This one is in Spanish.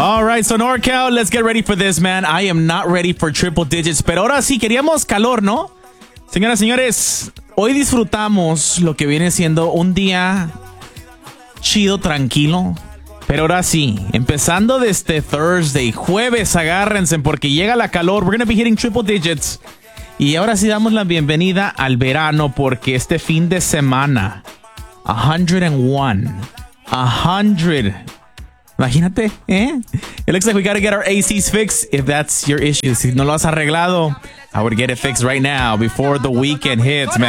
All right, so NorCal, let's get ready for this, man. I am not ready for triple digits, pero ahora sí, queríamos calor, ¿no? Señoras y señores, hoy disfrutamos lo que viene siendo un día chido, tranquilo. Pero ahora sí, empezando desde Thursday, jueves, agárrense porque llega la calor. We're going to be hitting triple digits. Y ahora sí damos la bienvenida al verano porque este fin de semana, 101. Imagínate, ¿eh? It looks like we gotta get our ACs fixed if that's your issue. Si no lo has arreglado, I would get it fixed right now before the weekend hits, man.